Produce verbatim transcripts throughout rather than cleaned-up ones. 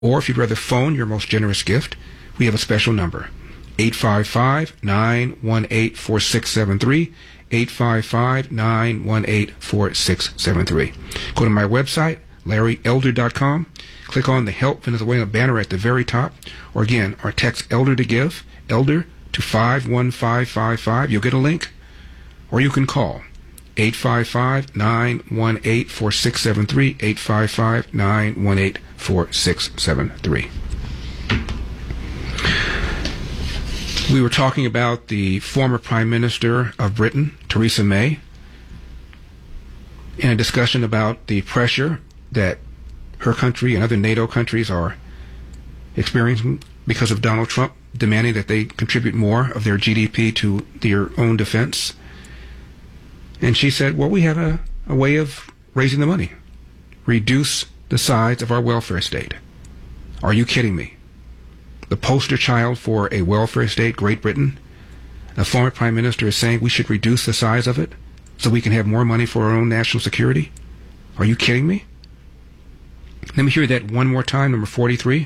Or if you'd rather phone your most generous gift, we have a special number, eight five five, nine one eight, four six seven three, eight five five, nine one eight, four six seven three. Go to my website, larry elder dot com, click on the Help Venezuela banner at the very top, or again, or text ELDER to give, ELDER to five one five five five. You'll get a link, or you can call eight five five, nine one eight, four six seven three, eight five five, nine one eight, four six seven three. We were talking about the former Prime Minister of Britain, Theresa May, in a discussion about the pressure that her country and other NATO countries are experiencing because of Donald Trump demanding that they contribute more of their G D P to their own defense. And she said, well, we have a, a way of raising the money. Reduce the size of our welfare state. Are you kidding me? The poster child for a welfare state, Great Britain, a former prime minister is saying we should reduce the size of it so we can have more money for our own national security? Are you kidding me? Let me hear that one more time, number forty-three.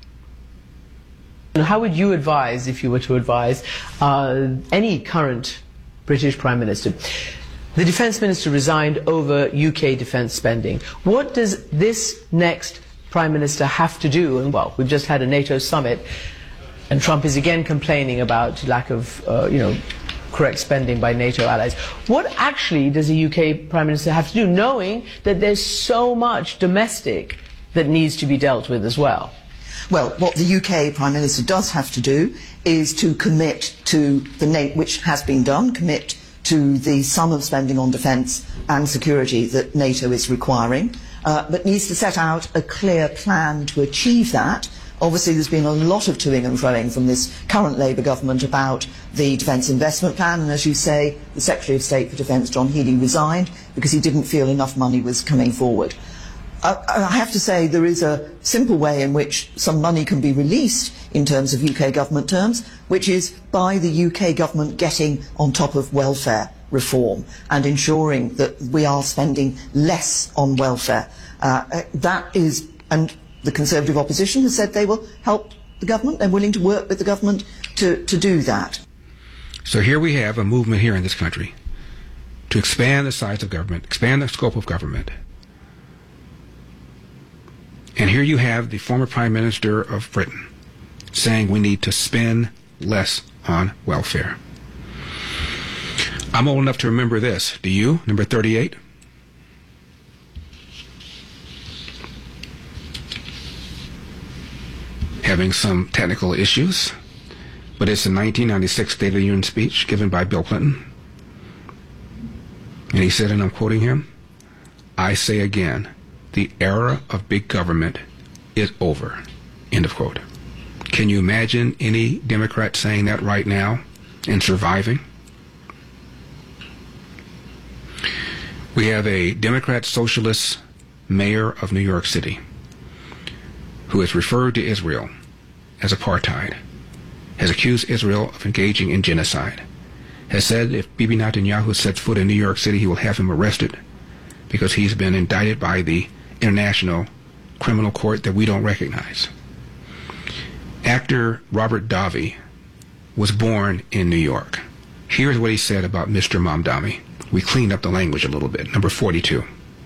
How would you advise, if you were to advise, uh, any current British Prime Minister? The Defence Minister resigned over U K defence spending. What does this next Prime Minister have to do? And well, we've just had a NATO summit, and Trump is again complaining about lack of, uh, you know, correct spending by NATO allies. What actually does a U K Prime Minister have to do, knowing that there's so much domestic that needs to be dealt with as well? Well, what the U K Prime Minister does have to do is to commit to the NATO, which has been done, commit to the sum of spending on defence and security that NATO is requiring, uh, but needs to set out a clear plan to achieve that. Obviously, there's been a lot of toing and froing from this current Labour government about the Defence Investment Plan, and as you say, the Secretary of State for Defence, John Healey, resigned because he didn't feel enough money was coming forward. Uh, I have to say there is a simple way in which some money can be released in terms of U K government terms, which is by the U K government getting on top of welfare reform and ensuring that we are spending less on welfare. Uh, that is, and the Conservative opposition has said they will help the government. They're willing to work with the government to, to do that. So here we have a movement here in this country to expand the size of government, expand the scope of government. And here you have the former Prime Minister of Britain saying we need to spend less on welfare. I'm old enough to remember this. Do you? Number thirty-eight? Having some technical issues, but it's a nineteen ninety-six State of the Union speech given by Bill Clinton. And he said, and I'm quoting him, "I say again, the era of big government is over." End of quote. Can you imagine any Democrat saying that right now and surviving? We have a Democrat socialist mayor of New York City who has referred to Israel as apartheid, has accused Israel of engaging in genocide, has said if Bibi Netanyahu sets foot in New York City, he will have him arrested because he's been indicted by the International Criminal Court that we don't recognize. Actor Robert Davi was born in New York. Here's what he said about Mister Mamdani. We cleaned up the language a little bit. Number forty-two.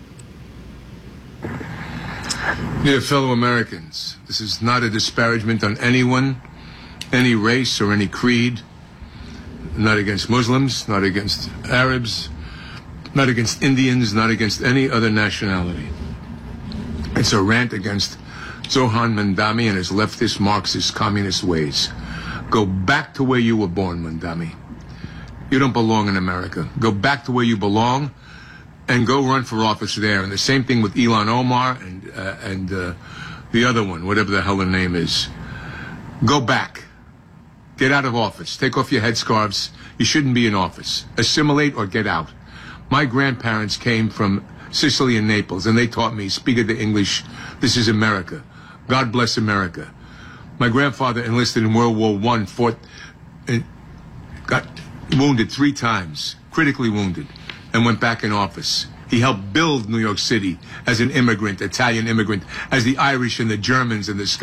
Dear fellow Americans, this is not a disparagement on anyone, any race or any creed, not against Muslims, not against Arabs, not against Indians, not against any other nationality. It's a rant against Zohan Mamdani and his leftist, Marxist, communist ways. Go back to where you were born, Mamdani. You don't belong in America. Go back to where you belong and go run for office there. And the same thing with Ilhan Omar and, uh, and uh, the other one, whatever the hell her name is. Go back. Get out of office. Take off your headscarves. You shouldn't be in office. Assimilate or get out. My grandparents came from Sicily and Naples, and they taught me, speak of the English, this is America. God bless America. My grandfather enlisted in World War One, fought, and got wounded three times, critically wounded, and went back in office. He helped build New York City as an immigrant, Italian immigrant, as the Irish and the Germans and the Scots